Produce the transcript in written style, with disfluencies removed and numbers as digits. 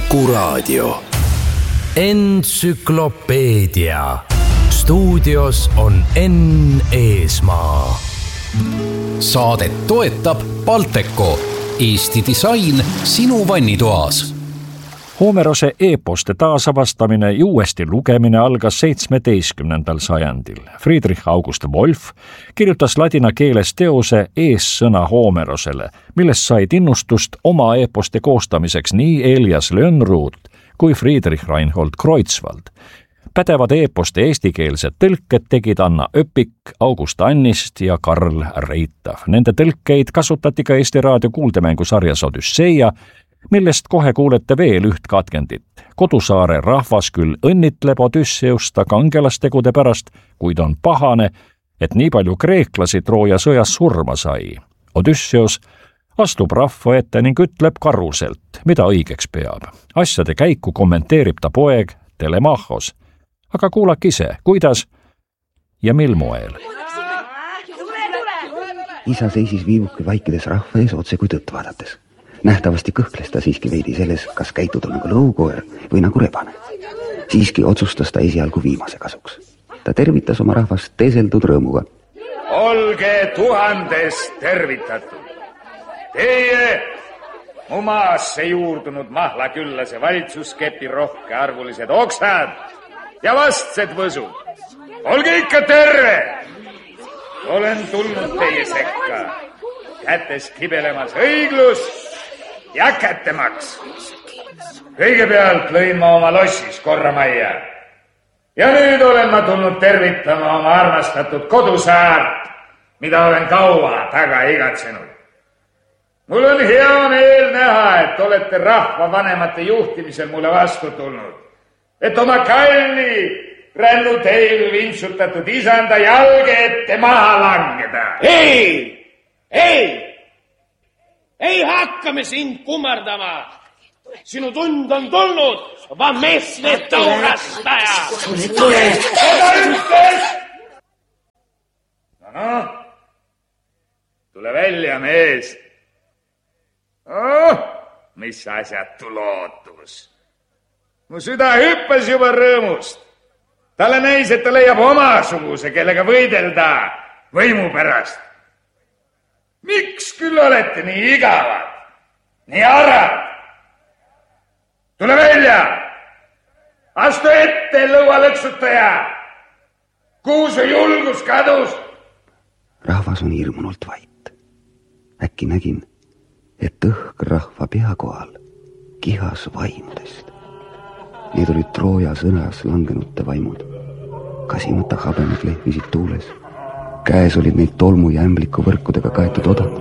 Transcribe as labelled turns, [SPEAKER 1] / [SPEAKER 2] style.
[SPEAKER 1] Kuku Raadio. Entsüklopeedia. Stuudios on Enn Eesmaa.
[SPEAKER 2] Saadet toetab Balteco, Eesti disain sinu vannitoas.
[SPEAKER 3] Homerose eeposte taasavastamine ja uuesti lugemine algas 17. sajandil. Friedrich August Wolf kirjutas ladina keeles teose eessõna Homerosele, millest said innustust oma eeposte koostamiseks nii Elias Lönnrot kui Friedrich Reinhold Kreutzwald. Pädevad eeposte eestikeelsed tõlked tegid Anna Öpik, August Annist ja Karl Reitav. Nende tõlkeid kasutati ka Eesti Raadio kuuldemängusarjas Odüsseia, millest kohe kuulete veel üht katkendit. Kodusaare rahvas küll õnnitleb Odüsseusta kangelastegude pärast, kuid on pahane, et nii palju kreeklasi Trooja sõjas surma sai. Odüsseus astub rahva ette ning ütleb karuselt, mida õigeks peab. Asjade käiku kommenteerib ta poeg Telemachos. Aga kuulak ise, kuidas ja mil moel.
[SPEAKER 4] Isa seisis viivuki vaikides rahva ees otse kui tõtt vaadates. Nähtavasti kõhkles ta siiski veidi selles, kas käituda nagu lõukoer või nagu rebane. Siiski otsustas ta esialgu viimase kasuks. Ta tervitas oma rahvast teeseldud rõõmuga.
[SPEAKER 5] Olge tuhandest tervitatud. Teie mu maasse juurdunud mahlaküllase valitsuskepi rohke arvulised oksad ja vastsed võsud. Olge ikka terve! Olen tulnud teie sekka, kätes kibelemas õiglus ja kättemaks. Kõigepealt lõin ma oma lossis korra majja. Ja nüüd olen ma tulnud tervitama oma armastatud kodusaart, mida olen kaua taga igatsenud. Mul on hea meel näha, et olete rahva vanemate juhtimisel mulle vastu tulnud. Et oma kalli rännu teil vintsutatud isanda jalge ette maha langeda.
[SPEAKER 6] Ei hakkame sind kummardama. Sinu tund on tulnud, vamestne tõurastaja.
[SPEAKER 5] No, tule välja, mees. Mis asjatu lootus. Mu süda hüppas juba rõõmust. Talle näis, et ta leiab omasuguse, kellega võidelda võimu pärast. Miks küll olete nii igavad, nii arad? Tule välja! Astu ette, lõualõksutaja! Kuhu su julgus kadus?
[SPEAKER 4] Rahvas on hirmunult vait. Äkki nägin, et õhk rahva peakohal kihas vaimudest. Need olid Trooja sõnas langenute vaimud. Kasimata habemed lehvisid tuules. Käes olid neid tolmu ja ämbliku võrkudega kaetud odad.